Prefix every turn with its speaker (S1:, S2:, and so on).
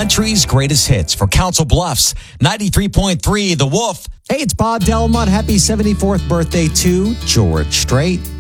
S1: country's greatest hits. For Council Bluffs, 93.3 The Wolf.
S2: Hey, it's Bob Delmont. Happy 74th birthday to George Strait.